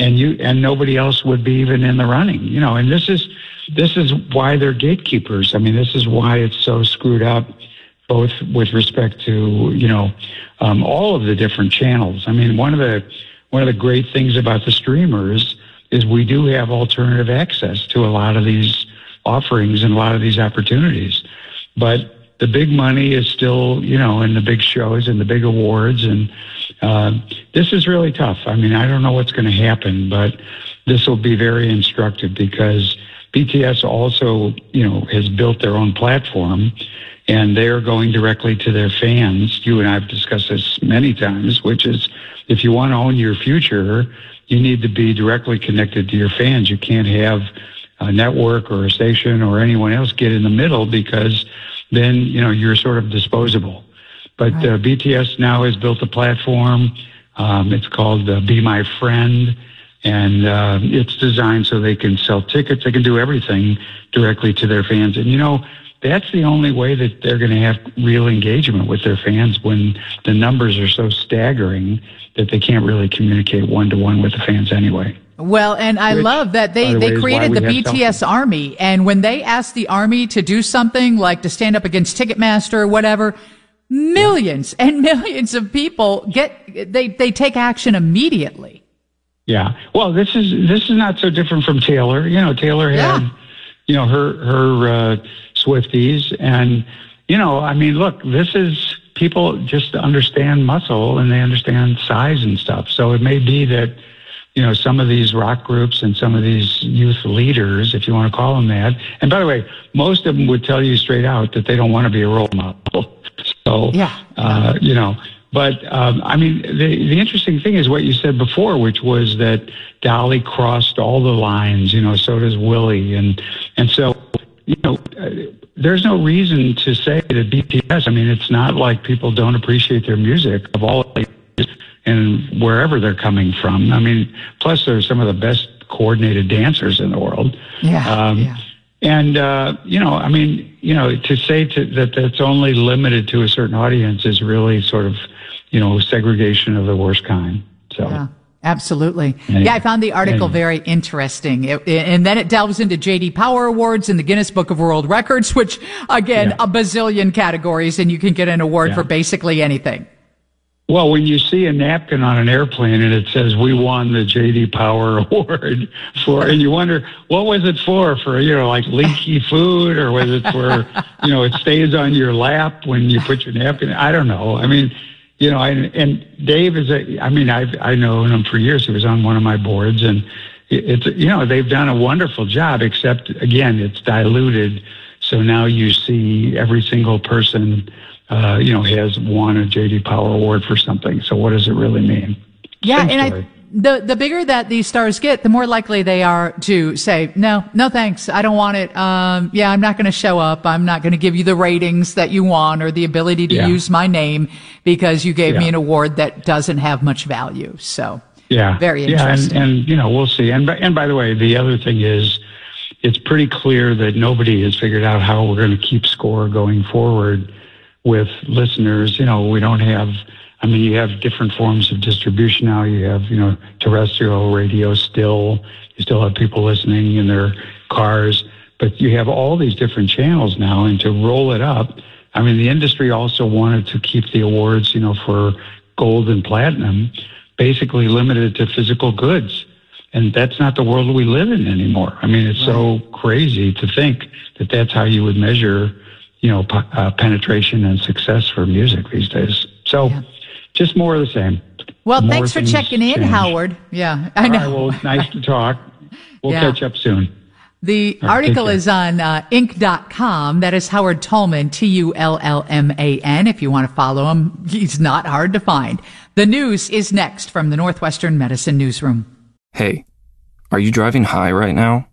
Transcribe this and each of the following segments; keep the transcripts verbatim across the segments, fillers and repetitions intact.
and you and nobody else would be even in the running, you know. And this is this is why they're gatekeepers. I mean, this is why it's so screwed up, both with respect to, you know, um, all of the different channels. I mean, one of the one of the great things about the streamers is we do have alternative access to a lot of these offerings and a lot of these opportunities, but the big money is still, you know, in the big shows and the big awards. And uh, this is really tough. I mean, I don't know what's going to happen, but this will be very instructive because B T S also, you know, has built their own platform and they're going directly to their fans. You and I have discussed this many times, which is if you want to own your future, you need to be directly connected to your fans. You can't have a network or a station or anyone else get in the middle because then, you know, you're sort of disposable. But right. uh, B T S now has built a platform. Um, it's called uh, Be My Friend, and uh, it's designed so they can sell tickets. They can do everything directly to their fans. And, you know, that's the only way that they're going to have real engagement with their fans when the numbers are so staggering that they can't really communicate one-to-one with the fans anyway. Well, and I Which, love that they, the they created the B T S Army. And when they asked the Army to do something like to stand up against Ticketmaster or whatever, millions yeah. and millions of people get, they, they take action immediately. Yeah. Well, this is, this is not so different from Taylor. You know, Taylor had, yeah. you know, her, her, uh, Swifties. And, you know, I mean, look, this is, people just understand muscle and they understand size and stuff. So it may be that, you know, some of these rock groups and some of these youth leaders, if you want to call them that. And by the way, most of them would tell you straight out that they don't want to be a role model. So, yeah, uh, you know, but um, I mean, the, the interesting thing is what you said before, which was that Dolly crossed all the lines, you know, so does Willie. And, and so, you know, uh, there's no reason to say that B T S, I mean, it's not like people don't appreciate their music of all ages and wherever they're coming from. I mean, plus they're some of the best coordinated dancers in the world. Yeah. Um, yeah. And, uh, you know, I mean, you know, to say to, that that's only limited to a certain audience is really sort of, you know, segregation of the worst kind. So. Yeah. Absolutely. Anyway, yeah, I found the article anyway. very interesting. It, and then it delves into J D Power Awards and the Guinness Book of World Records, which, again, yeah. a bazillion categories, and you can get an award yeah. for basically anything. Well, when you see a napkin on an airplane and it says, we won the J D Power Award for, and you wonder, what was it for? For, you know, like leaky food, or was it for, you know, it stays on your lap when you put your napkin? I don't know. I mean, you know, I, and Dave is a, I mean, I've, I known him for years. He was on one of my boards, and it, it's, you know, they've done a wonderful job, except, again, it's diluted. So now you see every single person, uh, you know, has won a J D Power Award for something. So what does it really mean? Yeah, Same and story. I, the the bigger that these stars get, the more likely they are to say, no, no thanks, I don't want it. Um, yeah, I'm not going to show up. I'm not going to give you the ratings that you want or the ability to yeah. use my name because you gave yeah. me an award that doesn't have much value. So yeah, very Yeah, interesting. and, and you know, we'll see. And and by the way, the other thing is, it's pretty clear that nobody has figured out how we're going to keep score going forward with listeners. You know, we don't have, I mean, you have different forms of distribution now. You have, you know, terrestrial radio still. You still have people listening in their cars, but you have all these different channels now. And to roll it up, I mean, the industry also wanted to keep the awards, you know, for gold and platinum, basically limited to physical goods. And that's not the world we live in anymore. I mean, it's right. so crazy to think that that's how you would measure, you know, uh, penetration and success for music these days. So yeah. just more of the same. Well, more thanks for checking in, change. Howard. Yeah, I know. All right, well, nice to talk. We'll yeah. catch up soon. The right, article is on uh, Inc dot com. That is Howard Tullman, T U L L M A N. If you want to follow him, he's not hard to find. The news is next from the Northwestern Medicine Newsroom. Hey, are you driving high right now?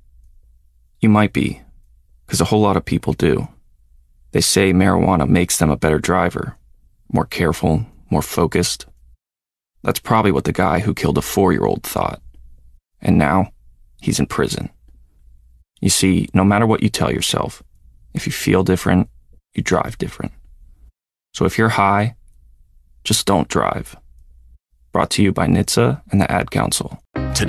You might be, because a whole lot of people do. They say marijuana makes them a better driver, more careful, more focused. That's probably what the guy who killed a four-year-old thought. And now, he's in prison. You see, no matter what you tell yourself, if you feel different, you drive different. So if you're high, just don't drive. Brought to you by N H T S A and the Ad Council. Today